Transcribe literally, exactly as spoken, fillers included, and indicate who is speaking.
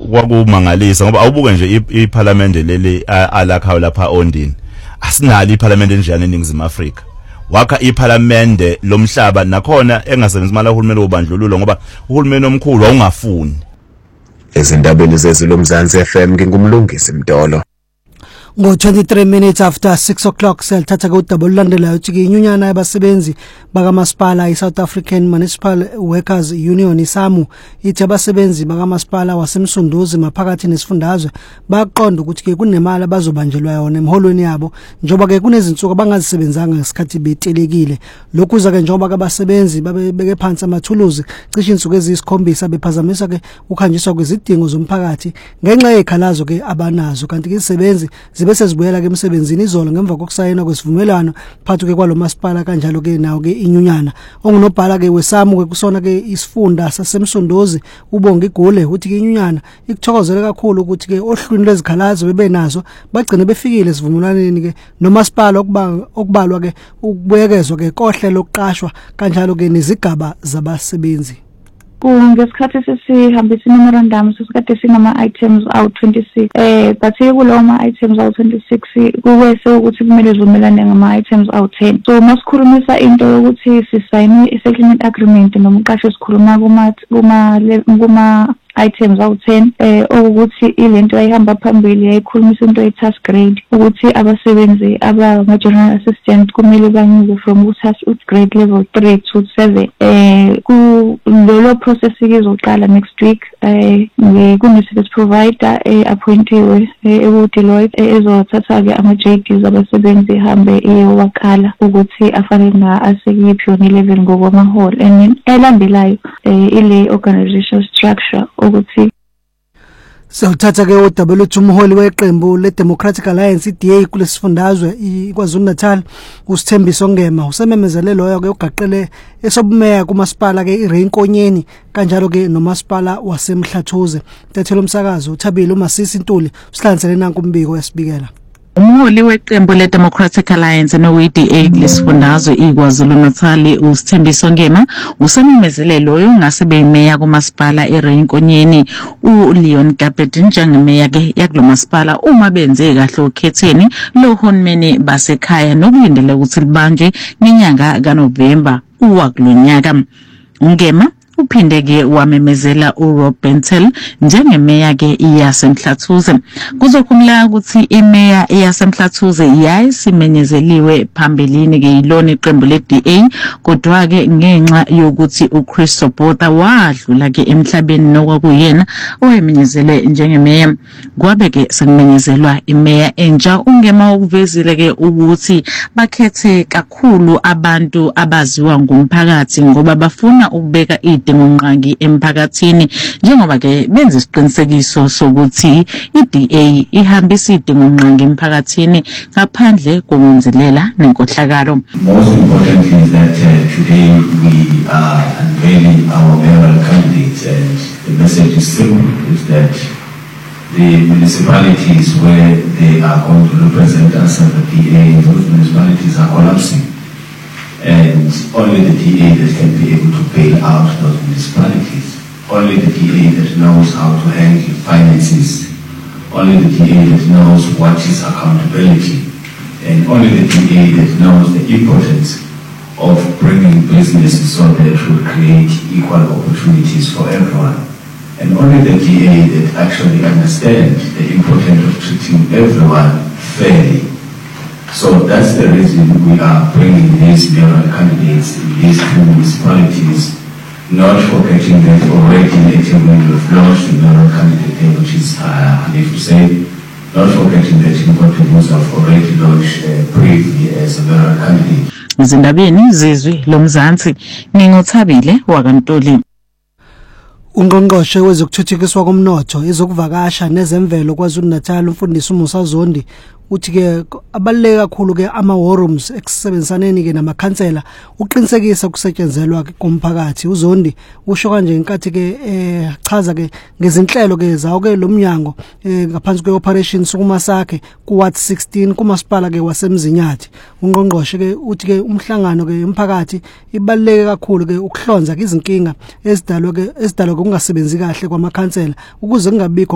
Speaker 1: kwakumangalisa ngoba awubuke nje iParliament leli alakhayo lapha Ondini asinalo iParliament enjani eNingizimu Afrika wakha iParliament lomhlaba nakhona engasebenzi imali kahulumeni wobandlululo ngoba uhulumeni omkhulu awungafuni.
Speaker 2: Ezindabeni zezilomzansi F M ngingumlungisi Mdolo.
Speaker 3: Ngo twenty-three minutes after six o'clock selithatha ke udaba olulandelayo ukuthi inyunyana yabasebenzi bakamasipala iSouth African Municipal Workers Union isamu ithi abasebenzi bakamasipala wasemsunduzi maphakathi nesifundazwe baqonda ukuthi ke kunemali abazobanjelwa yona emholweni yabo njoba ke kunezinsuku abangazisebenzanga ngesikhathi betelekile. Lokhu uza ke njoba abasebenzi babeke phansi amathuluzi cishe insuku eziyisikhombisa bephazamisa ke ukhanjiswa kwezidingo zomphakathi ngenxa yekhalazo ke abanazo kanti ke isebenzi bese zibuyela ke emsebenzini izolo ngemva kokusayina kwesivumelwano phakathi ke kwalomasipala kanjalo ke nawo ke inyunyana ongunobhala ke wesamu ke kusona ke isifunda sasemsunduzi ubonga igole uthi ke inyunyana ikuthokozele kakhulu ukuthi ke ohlwini lwezikhalazo bebenazo bagcine befikile sivumelwaneni ke nomasipala okubalwa ke ukubuyekezwa ke kohlelo lokuqashwa kanjalo ke nezigaba zabasebenzi.
Speaker 4: Ngesikhathi sesihambisa memorandum sesikade sinama items awu twenty-six eh but kulo ma items awu twenty-six kuwese ukuthi kumele zivumelane ngama items awu ten. So masikhulumisa into yokuthi sisayine i-settlement agreement nomqashi esikhuluma kuma kuma kuma items awu ten eh ukuthi ilento ayihamba phambili yayikhulumisa into ye task grade ukuthi abasebenzi aba general assistant kumele banyuke from task grade level three to seven eh ku lelo process izoqala next week eh kune service provider eh appointiwe ewu Deloitte ezothatha ke ama J Ds abasebenzi ihambe iyowakala ukuthi afanele na asekiphi on eleven ngokwamaholo and elandelayo ile organizational structure ukuthi
Speaker 3: sewuthatha ke udaba lothu umholi weqembu leDemocratic Alliance D A kulesifundazwe iKwaZulu Natal uSithembiso Ngema usememezele loyo ke ugaqele esobumeya kumasipala ke iReinkonyeni kanjalo ke nomasipala waseMhlathuze. Tethelo umsakazo uThabile uMasisi Ntuli usihlanisele nanku umbiko yasibikela.
Speaker 5: Umholi weqembu leDemocratic Alliance no-D A lesifundazwe iKwaZulu Natal uSithembiso Ngema usememezele loyo ngasebe imeya kumasipala eReinkonyeni uLeon Kapet njengemeya ke yakulomasipala uma benze kahle ukhetheni lohulumeni basekhaya nokulindele ukuthi libanje ngenyanga kaNovember uwakulonyaka. Ngema uphinde ke wamemezela uRob Bentel njengemeya ke yaseMhlathuze. Kuzokhumula ukuthi imeya yaseMhlathuze yayisimenyezeliwe phambilini ke ilona iqembu leD A kodwa ke ngenxa yokuthi uChris Sobota wadlula ke emhlabeni nokwakuyena oyemenyezele njengemeya kwabe ke sekumenyezelwa imeya entsha. Ungema ukuvezile ke ukuthi bakhethe kakhulu abantu abaziwa ngumphakathi ngoba bafuna ukubeka idingonqangi emphakathini njengoba ke benza isiqinisekiso sokuthi iD A ihambisa idingonqangi emphakathini ngaphandle kokunzilela nenkohlakalo.
Speaker 6: Most importantly is that uh, today we are unveiling our mayoral candidates, and the message is simple, is that the municipalities where they are going to represent us as the D A, those municipalities are collapsing. And only the D A that can be able to bail out those municipalities, only the D A that knows how to handle finances, only the D A that knows what is accountability, and only the D A that knows the importance of bringing business so that it will create equal opportunities for everyone, and only the D A that actually understands the importance of treating everyone fairly. So that's the reason we are bringing these mayoral candidates in these two municipalities, not forgetting that already in Ethekwini we've launched the mayoral candidate, which is uh, Hanif Hussein, not forgetting that in Kotobuza have already launched uh, Bravely as a mayoral candidate.
Speaker 5: Izindabeni zizwi lomzansi nginguthabile wakantoli.
Speaker 3: Ungqongqoshe wezokuthuthukiswa komnotho ezokuvakasha nezemvelo kwaZulu Natal umfundisi uMusa Zondi uthi ke abaluleke kakhulu ke ama war rooms ekusebenzisaneni ke namakhansela uqinisekisa ukusetshenzelwa komphakathi. Uzondi usho kanje inkathi ke eh chaza ke ngezinhlelo ke zawo ke lomnyango ngaphansi kwe operations kuma sakhe ku Ward sixteen kumasipala ke wasemzinyathi. Ungqongqoshe ke uthi ke umhlangano ke emphakathi ibaluleke kakhulu ke ukuhlonza izinkinga ezidalwa ke ezidalwa kungasebenzi kahle kwamakhansela ukuze kungabikho